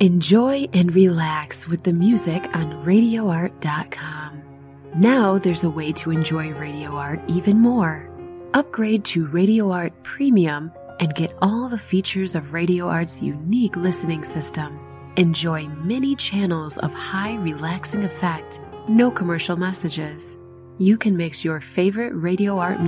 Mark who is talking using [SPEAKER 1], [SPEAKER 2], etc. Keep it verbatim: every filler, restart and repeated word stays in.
[SPEAKER 1] Enjoy and relax with the music on radio art dot com. Now there's a way to enjoy Radio Art even more. Upgrade to Radio Art Premium and get all the features of Radio Art's unique listening system. Enjoy many channels of high relaxing effect, no commercial messages. You can mix your favorite Radio Art music